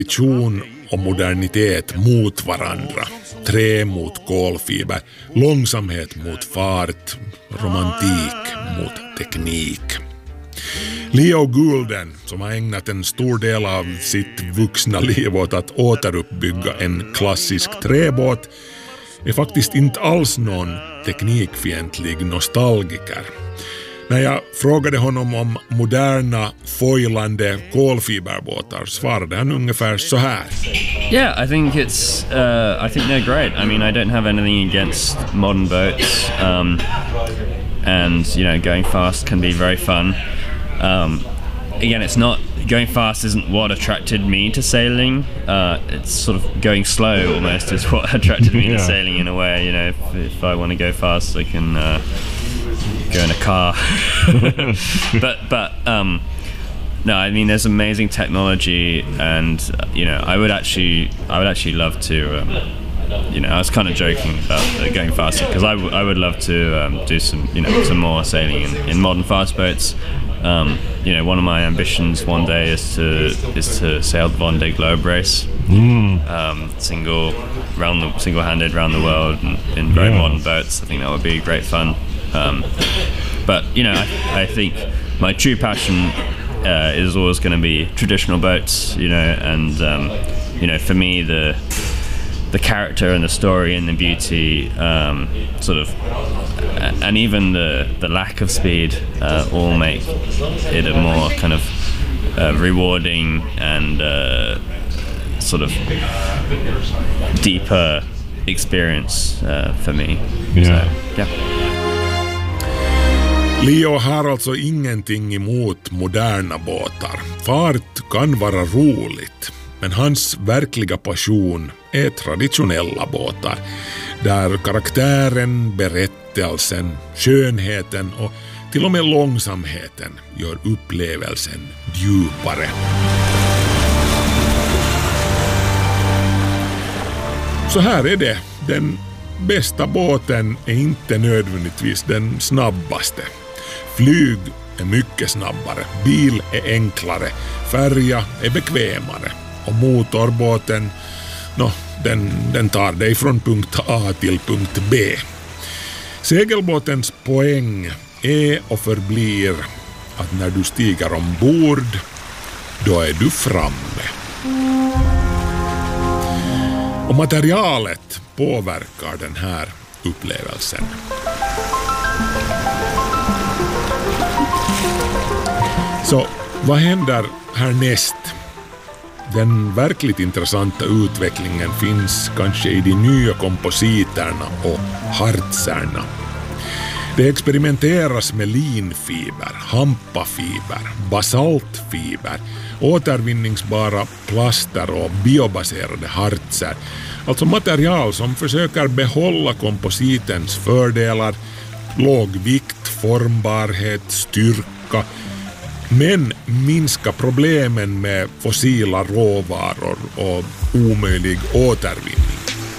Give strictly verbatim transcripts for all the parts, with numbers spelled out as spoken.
tradition och modernitet mot varandra. Trä mot kolfiber, långsamhet mot fart, romantik mot teknik. Leo Goulden, som har ägnat en stor del av sitt vuxna liv åt att återuppbygga en klassisk träbåt, är faktiskt inte alls någon teknikfientlig nostalgiker. När jag frågade honom om moderna, foilande kolfiberbåtar svarade han ungefär så här. Yeah, I think it's, uh, I think they're great. I mean, I don't have anything against modern boats. Um, and, you know, going fast can be very fun. Um, again, it's not, going fast isn't what attracted me to sailing. Uh, it's sort of going slow almost is what attracted me yeah. to sailing in a way. You know, if, if I want to go fast, I can uh, go in a car. but, but, um, no, I mean, there's amazing technology, and uh, you know, I would actually, I would actually love to, um, you know, I was kind of joking about uh, going faster because I, w- I would love to um, do some, you know, some more sailing in, in modern fast boats. Um, you know, one of my ambitions one day is to is to sail the Vendée Globe race, mm. um, single, round the single-handed around the world in, in very yeah. modern boats. I think that would be great fun. Um, but you know, I, I think my true passion. Uh, is always going to be traditional boats, you know, and um, you know, for me the the character and the story and the beauty, um, sort of, and even the the lack of speed, uh, all make it a more kind of uh, rewarding and uh, sort of deeper experience uh, for me. Yeah. So, yeah. Leo har alltså ingenting emot moderna båtar. Fart kan vara roligt, men hans verkliga passion är traditionella båtar, där karaktären, berättelsen, skönheten och till och med långsamheten gör upplevelsen djupare. Så här är det. Den bästa båten är inte nödvändigtvis den snabbaste. Flyg är mycket snabbare, bil är enklare, färja är bekvämare och motorbåten, no, den, den tar dig från punkt A till punkt B. Segelbåtens poäng är och förblir att när du stiger ombord, då är du framme. Och materialet påverkar den här upplevelsen. Så vad händer härnäst? Den verkligt intressanta utvecklingen finns kanske i de nya kompositerna och hartserna. Det experimenteras med linfiber, hampafiber, basaltfiber, återvinningsbara plaster och biobaserade hartser. Alltså material som försöker behålla kompositens fördelar, låg vikt, formbarhet, styrka, men minska problemen med fossila råvaror och omöjlig återvinning.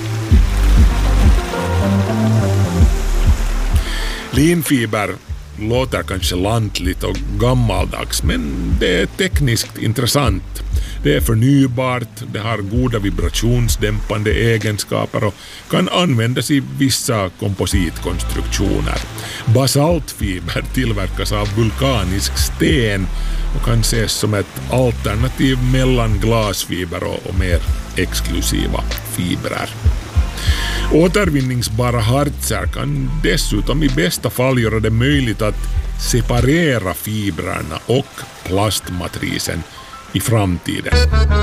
Linfiber låter kanske lantligt och gammaldags, men det är tekniskt intressant. Det är förnybart, det har goda vibrationsdämpande egenskaper och kan användas i vissa kompositkonstruktioner. Basaltfiber tillverkas av vulkanisk sten och kan ses som ett alternativ mellan glasfiber och, och mer exklusiva fibrer. Återvinningsbara hartser kan dessutom i bästa fall göra det möjligt att separera fibrerna och plastmatrisen i framtiden.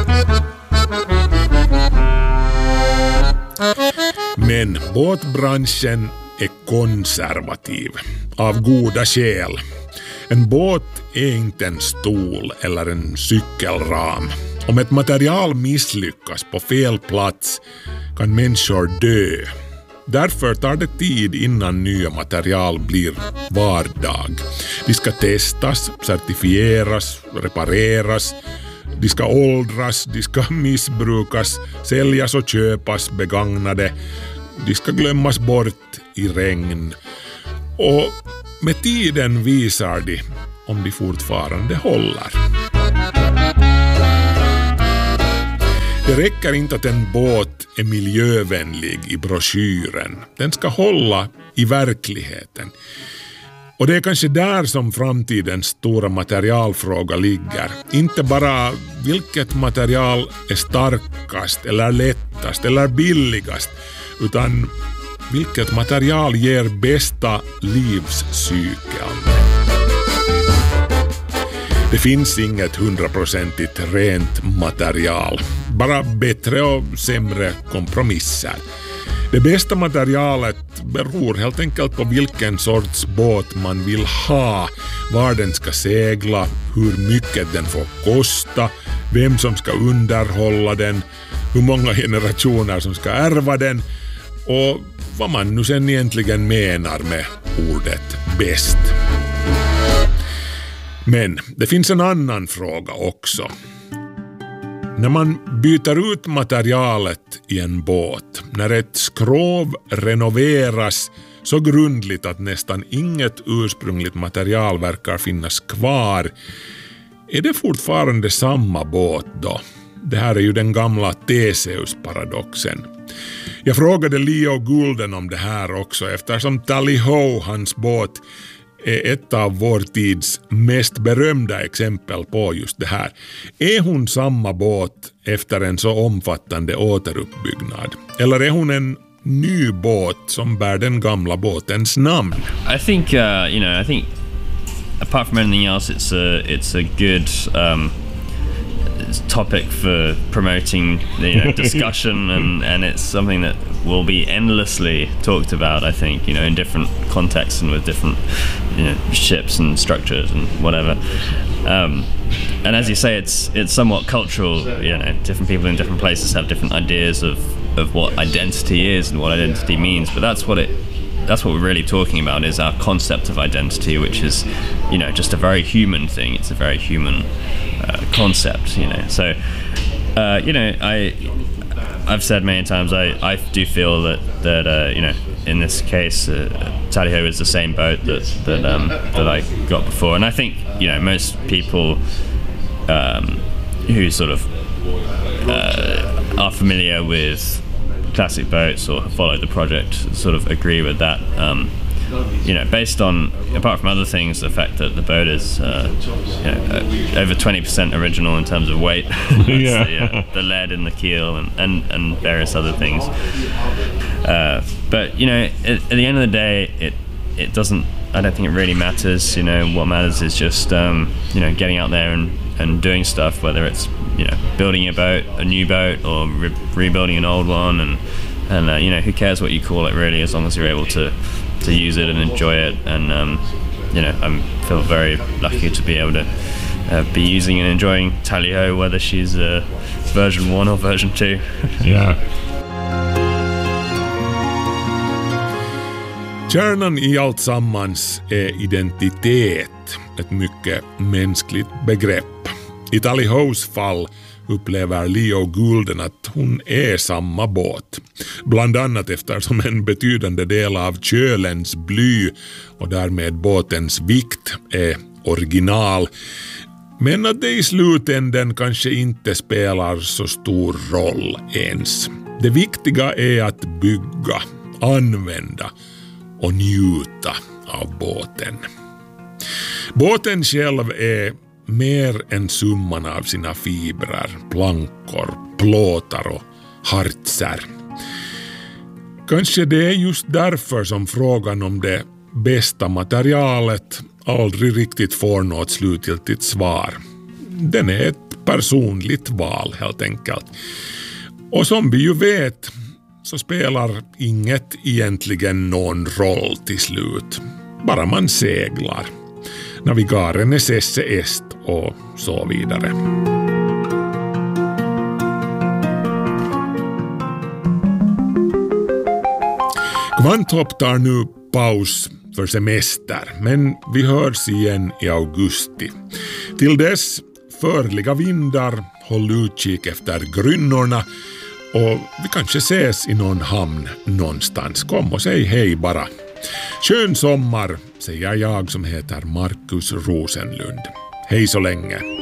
Men båtbranschen är konservativ av goda skäl. En båt är inte en stol eller en cykelram. Om ett material misslyckas på fel plats kan människor dö. Därför tar det tid innan nya material blir vardag. De ska testas, certifieras, repareras. De ska åldras, de ska missbrukas, säljas och köpas begagnade. De ska glömmas bort i regn. Och med tiden visar de om de fortfarande håller. Det räcker inte att en båt är miljövänlig i broschyren. Den ska hålla i verkligheten. Och det är kanske där som framtidens stora materialfråga ligger. Inte bara vilket material är starkast eller lättast eller billigast, utan vilket material ger bästa livscykeln. Det finns inget hundraprocentigt rent material, bara bättre och sämre kompromisser. Det bästa materialet beror helt enkelt på vilken sorts båt man vill ha, var den ska segla, hur mycket den får kosta, vem som ska underhålla den, hur många generationer som ska ärva den och vad man nu sen egentligen menar med ordet bäst. Men det finns en annan fråga också. När man byter ut materialet i en båt, när ett skrov renoveras så grundligt att nästan inget ursprungligt material verkar finnas kvar, är det fortfarande samma båt då? Det här är ju den gamla Theseus-paradoxen. Jag frågade Leo Goulden om det här också eftersom Tally-Ho, hans båt, är ett av vår tids mest berömda exempel på just det här. Är hon samma båt efter en så omfattande återuppbyggnad? Eller är hon en ny båt som bär den gamla båtens namn? I think, uh, you know, I think apart from anything else, it's a, it's a good um, topic for promoting, you know, discussion and, and it's something that will be endlessly talked about, I think, you know, in different contexts and with different, you know, ships and structures and whatever. Um, and as you say, it's it's somewhat cultural, you know, different people in different places have different ideas of, of what identity is and what identity means, but that's what it that's what we're really talking about, is our concept of identity, which is, you know, just a very human thing. It's a very human uh, concept, you know. So, uh, you know, I, I've said many times, I, I do feel that, that uh, you know, in this case, uh, Tally-Ho is the same boat that that, um, that I got before. And I think, you know, most people um, who sort of uh, are familiar with classic boats or follow the project sort of agree with that. Um, you know, based on, apart from other things, the fact that the boat is uh, you know, uh, over twenty percent original in terms of weight. Yeah. the, uh, the lead in the keel and, and, and various other things. Uh, but, you know, at, at the end of the day, it it doesn't, I don't think it really matters. You know, what matters is just, um, you know, getting out there and, and doing stuff, whether it's, you know, building a boat, a new boat, or re- rebuilding an old one, and and uh, you know, who cares what you call it really, as long as you're able to to use it and enjoy it. And um, you know, I feel very lucky to be able to uh, be using and enjoying Tally-Ho, whether she's uh, version one or version two. Yeah. Kärnan i allt sammans är identitet, ett mycket mänskligt begrepp. I Tally-Hos fall upplever Leo Goulden att hon är samma båt. Bland annat eftersom en betydande del av kölens bly och därmed båtens vikt är original. Men att det i slutänden kanske inte spelar så stor roll ens. Det viktiga är att bygga, använda och njuta av båten. Båten själv är mer än summan av sina fibrer, plankor, plåtar och hartser. Kanske det är just därför som frågan om det bästa materialet aldrig riktigt får något slutgiltigt svar. Den är ett personligt val helt enkelt. Och som vi ju vet så spelar inget egentligen någon roll till slut. Bara man seglar. Navigare necesse est och så vidare. Kvanthopp tar nu paus för semester, men vi hörs igen i augusti. Till dess, förliga vindar, håll utkik efter grynnorna och vi kanske ses i någon hamn någonstans. Kom och säg hej bara. Skön sommar, säger jag som heter Markus Rosenlund. Hej så länge.